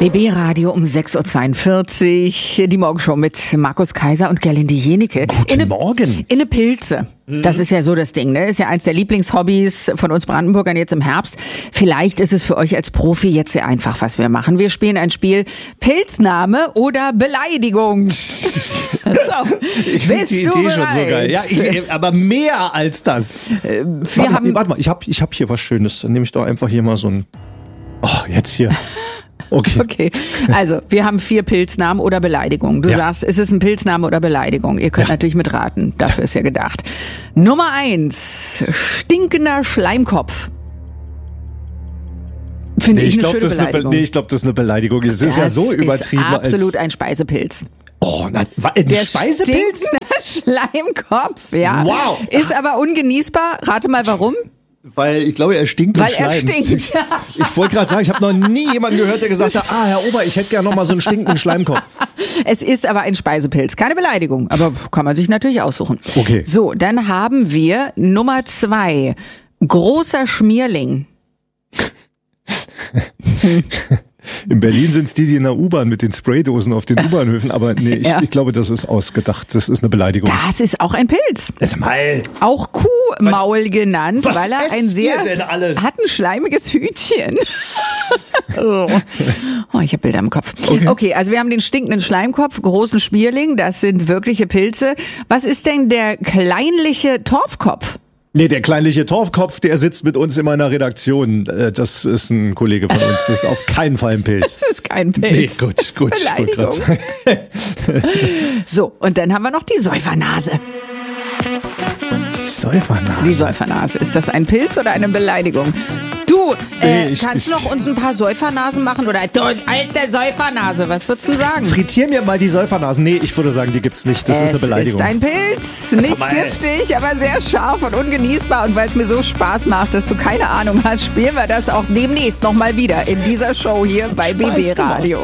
BB Radio um 6.42 Uhr, die Morgenshow mit Markus Kaiser und Gerlinde Jenicke. Guten Morgen. In Pilze. Das ist ja so das Ding, ne? Ist ja eins der Lieblingshobbys von uns Brandenburgern jetzt im Herbst. Vielleicht ist es für euch als Profi jetzt sehr einfach, was wir machen. Wir spielen ein Spiel Pilzname oder Beleidigung. So, bist die Idee schon so geil. Ja, aber mehr als das. Warte mal, ich hab hier was Schönes. Dann nehme ich doch einfach hier mal so ein... Oh, jetzt hier. Okay. Also, wir haben 4 Pilznamen oder Beleidigungen. Du sagst, ist es ein Pilzname oder Beleidigung? Ihr könnt natürlich mitraten. Dafür ist ja gedacht. Nummer 1. Stinkender Schleimkopf. Finde ich eine schöne Beleidigung. Ich glaube, das ist eine Beleidigung. Es ist ja so übertrieben. Das ist absolut ein Speisepilz. Oh, ein Speisepilz? Stinkender Schleimkopf, ja. Wow. Ist aber ungenießbar. Rate mal, warum? Weil ich glaube, er stinkt und schleimt. Weil er stinkt. Ich wollte gerade sagen, ich habe noch nie jemanden gehört, der gesagt hat, Herr Ober, ich hätte gerne noch mal so einen stinkenden Schleimkopf. Es ist aber ein Speisepilz. Keine Beleidigung, aber kann man sich natürlich aussuchen. Okay. So, dann haben wir Nummer 2. Großer Schmierling. In Berlin sind es die in der U-Bahn mit den Spraydosen auf den U-Bahnhöfen, aber nee, ich glaube, das ist ausgedacht. Das ist eine Beleidigung. Das ist auch ein Pilz. Mal. Auch Kuhmaul genannt, was weil er ein sehr hat ein schleimiges Hütchen. Oh, ich habe Bilder im Kopf. Okay, also wir haben den stinkenden Schleimkopf, großen Schmierling, das sind wirkliche Pilze. Was ist denn der kleinliche Torfkopf? Nee, der kleinliche Torfkopf, der sitzt mit uns in meiner Redaktion. Das ist ein Kollege von uns. Das ist auf keinen Fall ein Pilz. Das ist kein Pilz. Nee, gut. Beleidigung. So, und dann haben wir noch die Säufernase. Die Säufernase. Ist das ein Pilz oder eine Beleidigung? Du, kannst noch uns ein paar Säufernasen machen? Oder du alte Säufernase, was würdest du sagen? Frittier mir mal die Säufernasen. Nee, ich würde sagen, die gibt's nicht. Das ist eine Beleidigung. Es ist ein Pilz. Nicht giftig, aber sehr scharf und ungenießbar. Und weil es mir so Spaß macht, dass du keine Ahnung hast, spielen wir das auch demnächst nochmal wieder in dieser Show hier bei BB Radio.